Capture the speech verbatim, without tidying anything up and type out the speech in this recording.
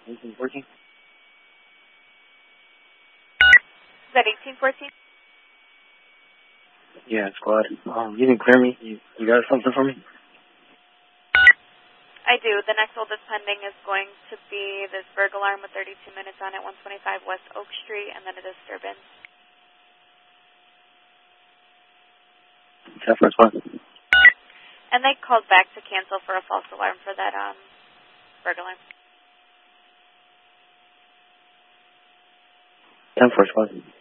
eighteen fourteen? Is that eighteen fourteen? Yeah, squad. Um, you didn't clear me. You, you got something for me? I do. The next oldest pending is going to be this burglar alarm with thirty-two minutes on it, one twenty-five West Oak Street, and then a disturbance. ten four squad. And they called back to cancel for a false alarm for that um burglar alarm. ten four squad.